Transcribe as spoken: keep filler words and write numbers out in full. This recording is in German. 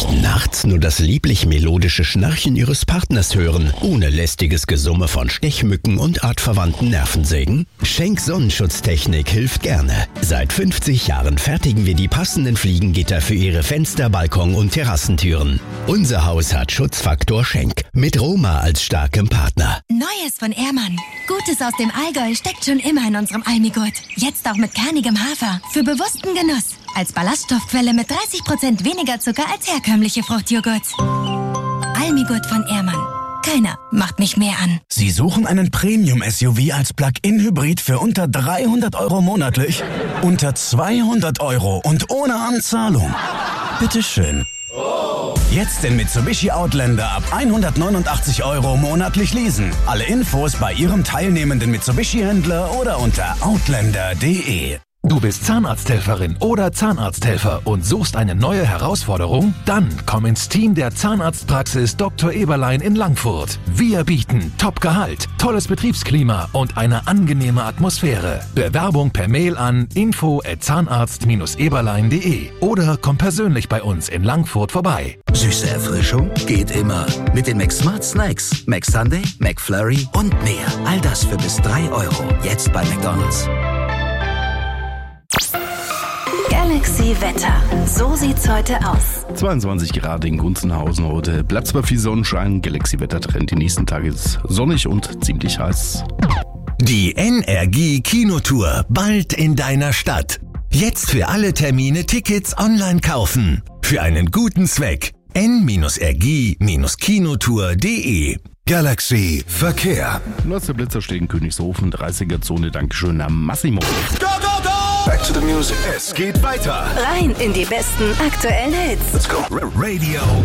möchten nachts nur das lieblich melodische Schnarchen ihres Partners hören, ohne lästiges Gesumme von Stechmücken und artverwandten Nervensägen? Schenk Sonnenschutztechnik hilft gerne. Seit fünfzig Jahren fertigen wir die passenden Fliegengitter für Ihre Fenster, Balkon und Terrassentüren. Unser Haus hat Schutzfaktor Schenk mit Roma als starkem Partner. Neues von Ehrmann. Gutes aus dem Allgäu steckt schon immer in unserem Almigurt. Jetzt auch mit kernigem Hafer. Für bewussten Genuss. Als Ballaststoffquelle mit dreißig Prozent weniger Zucker als herkömmliche Fruchtjoghurts. Almigurt von Ehrmann. Keiner macht mich mehr an. Sie suchen einen Premium-S U V als Plug-in-Hybrid für unter dreihundert Euro monatlich? Unter zweihundert Euro und ohne Anzahlung? Bitteschön. Jetzt den Mitsubishi Outlander ab hundertneunundachtzig Euro monatlich leasen. Alle Infos bei Ihrem teilnehmenden Mitsubishi-Händler oder unter outlander punkt de. Du bist Zahnarzthelferin oder Zahnarzthelfer und suchst eine neue Herausforderung? Dann komm ins Team der Zahnarztpraxis Doktor Eberlein in Langfurt. Wir bieten Top-Gehalt, tolles Betriebsklima und eine angenehme Atmosphäre. Bewerbung per Mail an info at zahnarzt Bindestrich eberlein punkt de oder komm persönlich bei uns in Langfurt vorbei. Süße Erfrischung geht immer. Mit den McSmart Snacks, McSunday, McFlurry und mehr. All das für bis drei Euro. Jetzt bei McDonald's. Galaxy Wetter. So sieht's heute aus. zweiundzwanzig Grad in Gunzenhausen heute. Bleibt zwar viel Sonnenschein. Galaxy Wetter Trend. Die nächsten Tage ist sonnig und ziemlich heiß. Die N R G Kinotour bald in deiner Stadt. Jetzt für alle Termine Tickets online kaufen. Für einen guten Zweck. n r g kinotour punkt de. Galaxy Verkehr. Letzter Blitzer steht in Königshofen. dreißiger Zone. Dankeschön an Massimo. Go, go, go! Back to the music. Es geht weiter. Rein in die besten aktuellen Hits. Let's go. Radio